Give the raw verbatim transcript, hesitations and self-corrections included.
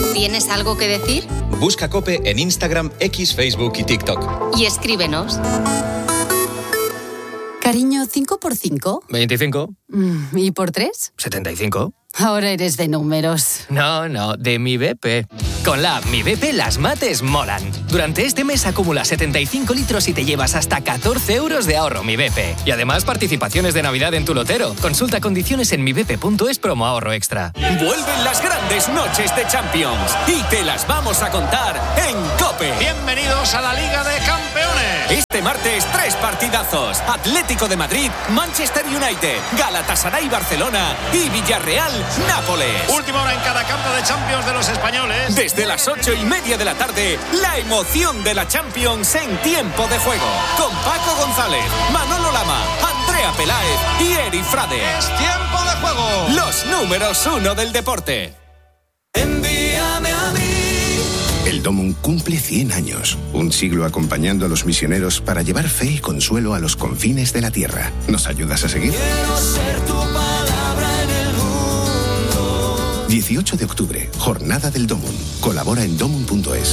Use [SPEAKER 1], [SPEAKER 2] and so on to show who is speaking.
[SPEAKER 1] ¿Tienes algo que decir?
[SPEAKER 2] Busca COPE en Instagram, X, Facebook y TikTok.
[SPEAKER 1] Y escríbenos.
[SPEAKER 3] Cariño, ¿cinco por cinco?
[SPEAKER 4] veinticinco.
[SPEAKER 3] Mm, ¿Y por tres?
[SPEAKER 4] setenta y cinco.
[SPEAKER 3] Ahora eres de números.
[SPEAKER 4] No, no, de Mi B P. Con la app Mi B P las mates molan. Durante este mes acumula setenta y cinco litros y te llevas hasta catorce euros de ahorro Mi B P. Y además participaciones de Navidad en tu lotero. Consulta condiciones en mibp punto es promo ahorro extra.
[SPEAKER 5] Vuelven las grandes noches de Champions y te las vamos a contar en COPE.
[SPEAKER 6] Bienvenidos a la Liga de Campeones.
[SPEAKER 5] Este martes tres partidazos. Atlético de Madrid, Manchester United, Galatasaray Barcelona y Villarreal Nápoles.
[SPEAKER 6] Última hora en cada campo de Champions de los españoles.
[SPEAKER 5] Desde las ocho y media de la tarde, la emoción de la Champions en tiempo de juego. Con Paco González, Manolo Lama, Andrea Peláez y Eri Frade.
[SPEAKER 6] ¡Es tiempo de juego!
[SPEAKER 5] Los números uno del deporte.
[SPEAKER 7] Envíame a mí. El Domum cumple cien años, un siglo acompañando a los misioneros para llevar fe y consuelo a los confines de la tierra. ¿Nos ayudas a seguir?
[SPEAKER 8] Quiero ser tu palabra en el mundo.
[SPEAKER 7] dieciocho de octubre, Jornada del Domum. Colabora en domum punto es.